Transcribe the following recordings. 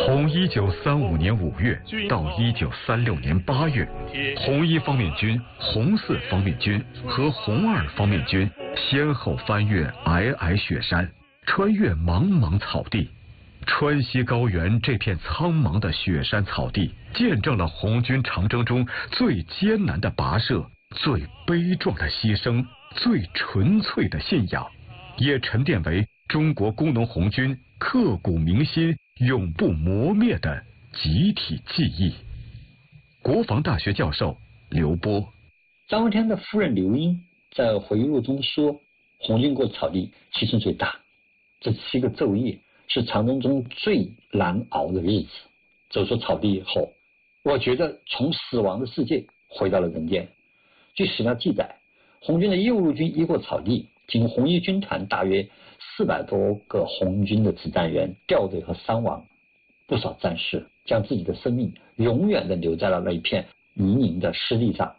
从1935年5月到1936年8月，红一方面军、红四方面军和红二方面军先后翻越皑皑雪山，穿越茫茫草地。川西高原这片苍茫的雪山草地，见证了红军长征中最艰难的跋涉、最悲壮的牺牲、最纯粹的信仰，也沉淀为中国工农红军刻骨铭心、永不磨灭的集体记忆。国防大学教授刘波， 张闻天的夫人刘英在回忆录中说，红军过草地牺牲最大，这7个昼夜是长征中最难熬的日子。走出草地以后，我觉得从死亡的世界回到了人间。据史料记载，红军的右路军一过草地，仅红一军团大约400多个红军的指战员掉队和伤亡，不少战士将自己的生命永远地留在了那一片泥泞的湿地上。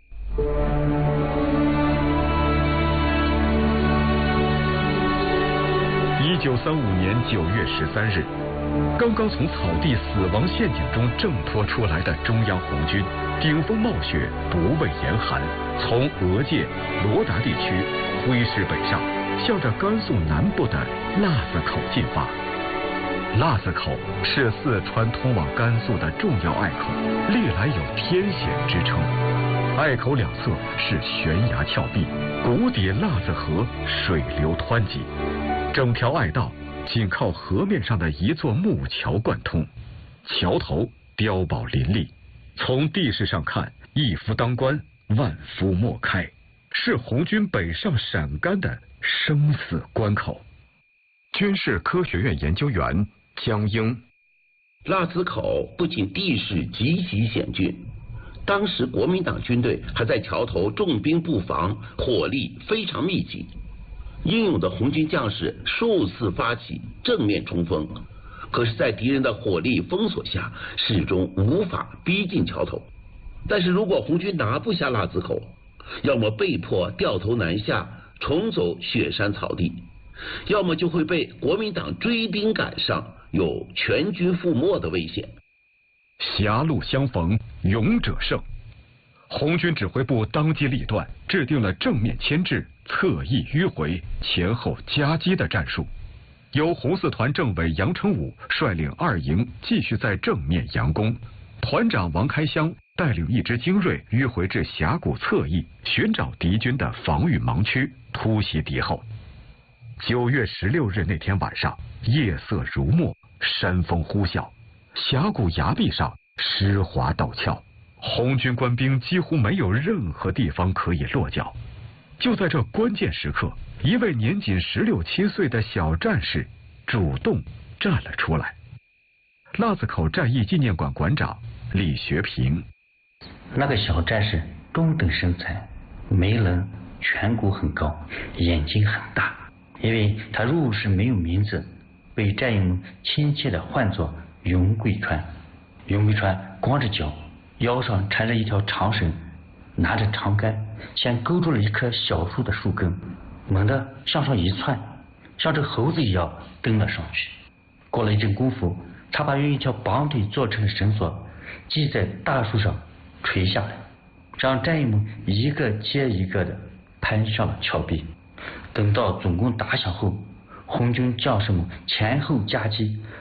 1935年9月13日，刚刚从草地死亡陷阱中挣脱出来的中央红军，顶风冒雪，不畏严寒，从俄界、罗达地区挥师北上，向着甘肃南部的腊子口进发。腊子口是四川通往甘肃的重要隘口，历来有天险之称。隘口两侧是悬崖峭壁，谷底腊子河水流湍急，整条隘道仅靠河面上的一座木桥贯通，桥头碉堡林立，从地势上看，一夫当关，万夫莫开，是红军北上陕甘的生死关口。军事科学院研究员江英， 腊子口不仅地势极其险峻，当时国民党军队还在桥头重兵布防，火力非常密集。英勇的红军将士数次发起正面冲锋，可是在敌人的火力封锁下，始终无法逼近桥头。但是如果红军拿不下腊子口，要么被迫掉头南下，重走雪山草地，要么就会被国民党追兵赶上，有全军覆没的危险。 狭路相逢勇者胜，红军指挥部当机立断，制定了正面牵制、侧翼迂回、前后夹击的战术。由红四团政委杨成武率领2营继续在正面佯攻，团长王开湘带领一支精锐迂回至峡谷侧翼，寻找敌军的防御盲区，突袭敌后。9月16日那天晚上，夜色如墨，山风呼啸，峡谷崖壁上湿滑陡峭，红军官兵几乎没有任何地方可以落脚。就在这关键时刻，一位年仅16、17岁的小战士主动站了出来。腊子口战役纪念馆馆长李学平， 那个小战士中等身材，眉棱，颧骨很高，眼睛很大。因为他入伍时没有名字，被战友们亲切地唤作云贵川。云贵川光着脚，腰上缠着一条长绳，拿着长杆，先勾住了一棵小树的树根，猛地向上一窜，像只猴子一样蹬了上去。过了一阵功夫，他把用一条绑腿做成的绳索系在大树上垂下来，让战友们一个接一个地攀上了峭壁。等到总攻打响后，红军将士们前后夹击，